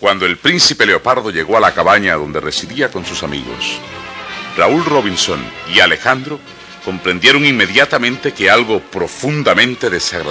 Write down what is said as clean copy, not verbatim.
Cuando el príncipe Leopardo llegó a la cabaña donde residía con sus amigos, Raúl Robinson y Alejandro comprendieron inmediatamente que algo profundamente desagradable